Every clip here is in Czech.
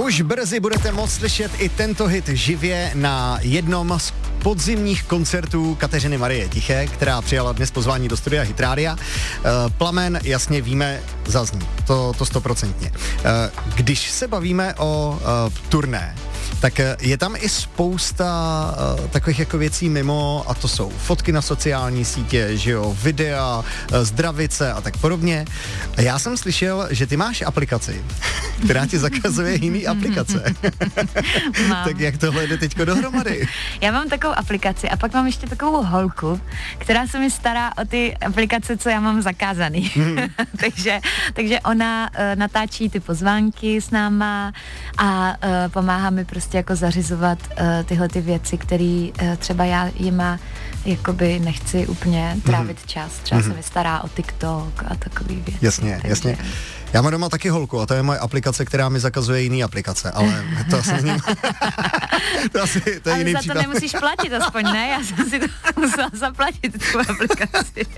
Už brzy budete moct slyšet i tento hit živě na jednom z podzimních koncertů Kateřiny Marie Tiché, která přijala dnes pozvání do studia Hit Rádia. Plamen, jasně víme, zazní. To 100%. Když se bavíme o turné, tak je tam i spousta takových jako věcí mimo, a to jsou fotky na sociální sítě, že jo, videa, zdravice a tak podobně. A já jsem slyšel, že ty máš aplikaci, která ti zakazuje jiný aplikace. Tak jak tohle jde teďko dohromady? Já mám takovou aplikaci a pak mám ještě takovou holku, která se mi stará o ty aplikace, co já mám zakázaný. takže ona natáčí ty pozvánky s náma a pomáhá mi prostě jako zařizovat tyhle ty věci, které třeba já jima jakoby nechci úplně trávit čas. Třeba se mi stará o TikTok a takový věci. Jasně, jasně. Já mám doma taky holku a to je moje aplikace, která mi zakazuje jiný aplikace, ale to asi s ním... to je jiný za případ. to nemusíš platit aspoň, ne? Já jsem si to musela zaplatit, tu aplikaci.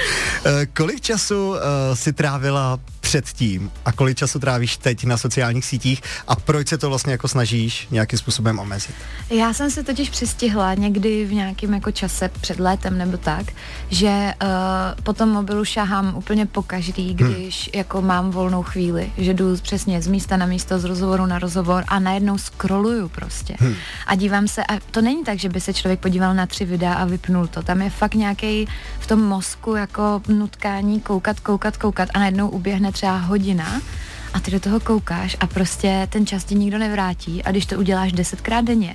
Kolik času si trávila předtím a kolik času trávíš teď na sociálních sítích a proč se to vlastně jako snažíš nějakým způsobem omezit? Já jsem se totiž přistihla někdy v nějakém jako čase před létem nebo tak, že po tom mobilu šahám úplně pokaždý, když jako mám volnou chvíli, že jdu přesně z místa na místo, z rozhovoru na rozhovor a najednou scrolluju prostě. A dívám se, a to není tak, že by se člověk podíval na 3 videa a vypnul to. Tam je fakt nějaký v tom mozku jako nutkání koukat a najednou uběhne třeba hodina a ty do toho koukáš a prostě ten čas ti nikdo nevrátí a když to uděláš 10krát denně,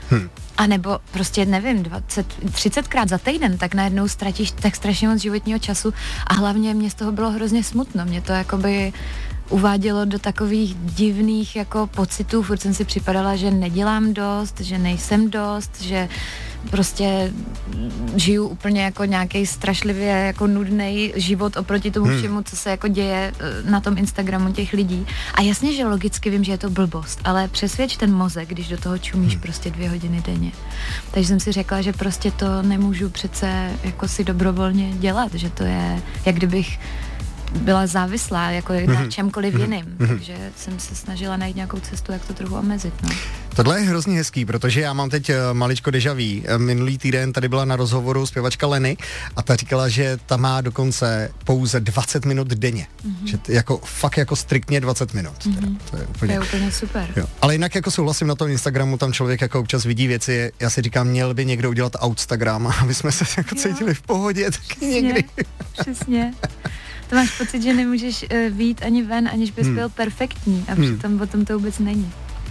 a nebo prostě nevím, 30krát za týden, tak najednou ztratíš tak strašně moc životního času a hlavně mě z toho bylo hrozně smutno. Mě to jakoby uvádělo do takových divných jako pocitů, furt jsem si připadala, že nedělám dost, že nejsem dost, že prostě žiju úplně jako nějaký strašlivě jako nudný život oproti tomu všemu, co se jako děje na tom Instagramu těch lidí. A jasně, že logicky vím, že je to blbost, ale přesvědč ten mozek, když do toho čumíš prostě 2 hodiny denně. Takže jsem si řekla, že prostě to nemůžu přece jako si dobrovolně dělat, že to je, jak kdybych byla závislá jako na čemkoliv jiným, takže jsem se snažila najít nějakou cestu, jak to trochu omezit. No. Tohle je hrozně hezký, protože já mám teď maličko déjà vu. Minulý týden tady byla na rozhovoru zpěvačka Leny a ta říkala, že ta má dokonce pouze 20 minut denně. Že jako fakt jako striktně 20 minut. Teda. To je úplně super. Jo. Ale jinak jako souhlasím na tom Instagramu, tam člověk jako občas vidí věci, já si říkám, měl by někdo udělat Outstagram, aby jsme se jako cítili v pohodě, tak někdy. Přesně. To máš pocit, že nemůžeš vyjít ani ven, aniž bys byl perfektní a přitom o tom to vůbec není.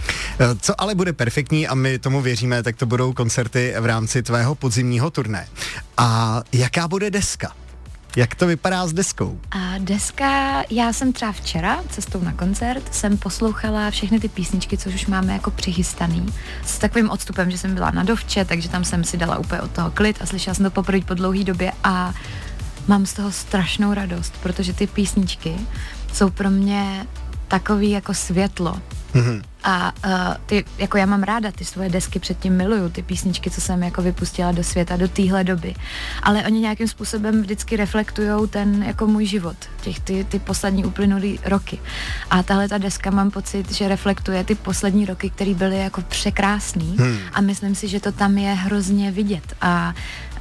Co ale bude perfektní a my tomu věříme, tak to budou koncerty v rámci tvého podzimního turné. A jaká bude deska? Jak to vypadá s deskou? Deska, já jsem třeba včera cestou na koncert, jsem poslouchala všechny ty písničky, což už máme jako přichystaný. S takovým odstupem, že jsem byla na dovče, takže tam jsem si dala úplně od toho klid a slyšela jsem to poprvé po dlouhé době a mám z toho strašnou radost, protože ty písničky jsou pro mě takový jako světlo. A ty, jako já mám ráda ty svoje desky, předtím miluju ty písničky, co jsem jako vypustila do světa do téhle doby. Ale oni nějakým způsobem vždycky reflektujou ten jako můj život, ty poslední uplynulý roky. A tahle ta deska mám pocit, že reflektuje ty poslední roky, které byly jako překrásný a myslím si, že to tam je hrozně vidět a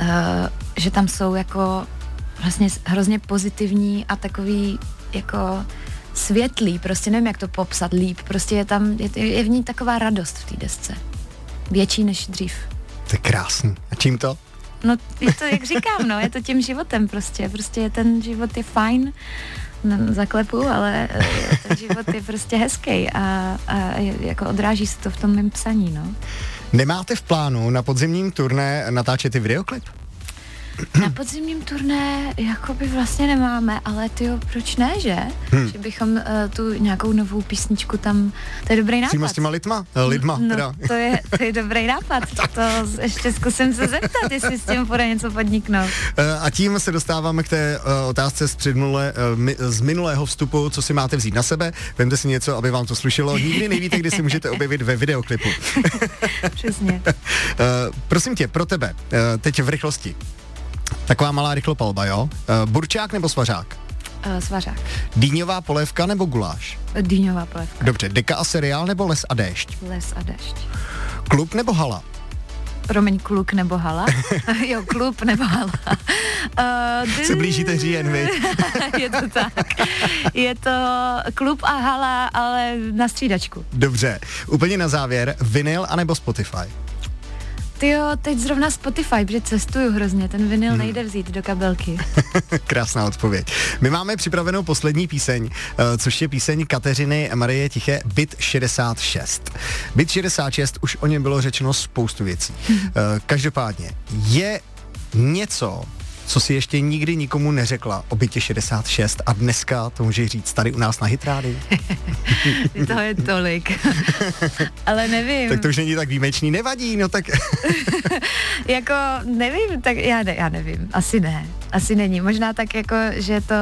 že tam jsou jako vlastně hrozně pozitivní a takový jako světlý, prostě nevím, jak to popsat líp, prostě je tam, je v ní taková radost v té desce. Větší než dřív. To je krásný. A čím to? No, je to, jak říkám, no, je to tím životem prostě ten život je fajn, zaklepu, ale ten život je prostě hezký a jako odráží se to v tom mém psaní, no. Nemáte v plánu na podzimním turné natáčet i videoklip? Na podzimním turné jakoby vlastně nemáme, ale tyjo, proč ne, že? Že bychom tu nějakou novou písničku tam, to je dobrý nápad. Přímo s těma lidma teda. To je dobrý nápad, to ještě zkusím se zeptat, jestli s tím bude něco podniknout. A tím se dostáváme k té otázce z minulého vstupu, co si máte vzít na sebe, vemte si něco, aby vám to slušelo, nikdy nevíte, kdy si můžete objevit ve videoklipu. Přesně. Prosím tě, pro tebe, teď v rychlosti. Taková malá rychlopalba, jo? Burčák nebo svařák? Svařák. Dýňová polévka nebo guláš? Dýňová polévka. Dobře, deka a seriál nebo Les a déšť? Les a déšť. Klub nebo hala? Promiň, kluk nebo hala? Jo, klub nebo hala. Se blížíte říjen, vy? Je to tak. Je to klub a hala, ale na střídačku. Dobře, úplně na závěr, vinyl anebo Spotify? Tyjo, teď zrovna Spotify, protože cestuju hrozně, ten vinyl nejde vzít do kabelky. Krásná odpověď. My máme připravenou poslední píseň, což je píseň Kateřiny Marie Tiché, Byt 66. Byt 66, už o něm bylo řečeno spoustu věcí. Každopádně, je něco, co si ještě nikdy nikomu neřekla o Bytě 66 a dneska to může říct tady u nás na Hit Rádiu? Toho je tolik. Ale nevím. Tak to už není tak výjimečný, nevadí, no tak... Jako nevím, tak já nevím, asi není. Možná tak jako, že to,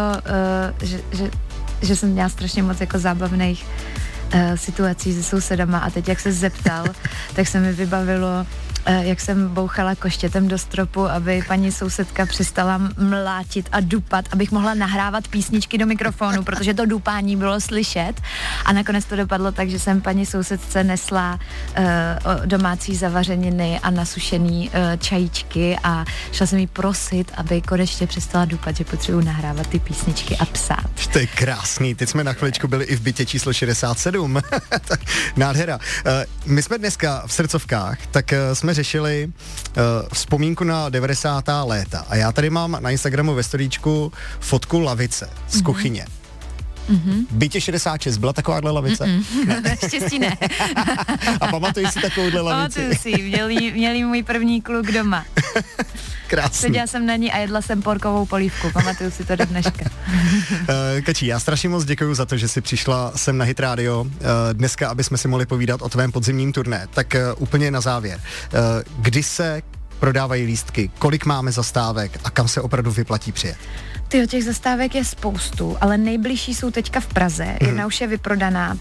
že jsem měla strašně moc jako zábavných situací se sousedama a teď, jak se zeptal, tak se mi vybavilo, jak jsem bouchala koštětem do stropu, aby paní sousedka přestala mlátit a dupat, abych mohla nahrávat písničky do mikrofonu, protože to dupání bylo slyšet a nakonec to dopadlo tak, že jsem paní sousedce nesla domácí zavařeniny a nasušený čajíčky a šla jsem jí prosit, aby konečně přestala dupat, že potřebuji nahrávat ty písničky a psát. To je krásný, teď jsme na chviličku byli i v bytě číslo 67. Nádhera. My jsme dneska v srdcovkách, tak jsme řešili vzpomínku na 90. léta a já tady mám na Instagramu ve storíčku fotku lavice z kuchyně. V bytě 66 byla takováhle lavice? Naštěstí ne. A pamatuješ si takovouhle lavici? Pamatuju si, měli můj první kluk doma. Krásný. Seděla jsem na ní a jedla jsem porkovou polívku, pamatuju si to do dneška. Kačí, já strašně moc děkuju za to, že jsi přišla sem na Hit Radio dneska, aby jsme si mohli povídat o tvém podzimním turné. Tak úplně na závěr. Kdy se prodávají lístky, kolik máme zastávek a kam se opravdu vyplatí přijet? Tyjo, těch zastávek je spoustu, ale nejbližší jsou teďka v Praze. Jedna už je vyprodaná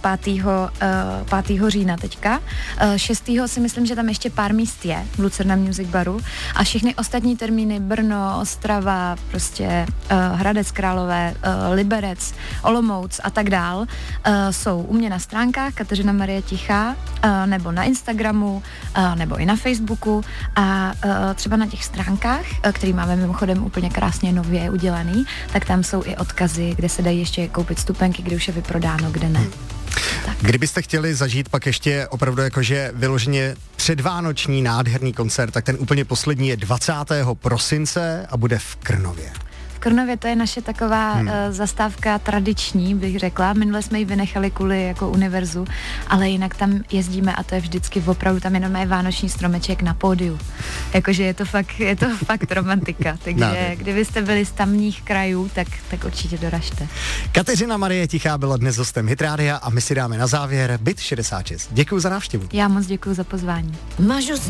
5. října teďka. 6. si myslím, že tam ještě pár míst je v Lucerna Music Baru a všechny ostatní termíny Brno, Ostrava, prostě Hradec Králové, Liberec, Olomouc a tak dál jsou u mě na stránkách Kateřina Marie Tichá nebo na Instagramu nebo i na Facebooku a třeba na těch stránkách, který máme mimochodem úplně krásně nově udělaný, tak tam jsou i odkazy, kde se dají ještě koupit vstupenky, kde už je vyprodáno, kde ne. Tak. Kdybyste chtěli zažít pak ještě opravdu jakože vyloženě předvánoční nádherný koncert, tak ten úplně poslední je 20. prosince a bude v Krnově. V Krnově to je naše taková zastávka tradiční, bych řekla. Minule jsme ji vynechali kvůli jako univerzu, ale jinak tam jezdíme a to je vždycky opravdu, tam jenom je vánoční stromeček na pódiu. Jakože je to fakt romantika. Takže kdybyste byli z tamních krajů, tak určitě doražte. Kateřina Marie Tichá byla dnes hostem Hit Rádia a my si dáme na závěr Byt 66. Děkuju za návštěvu. Já moc děkuju za pozvání.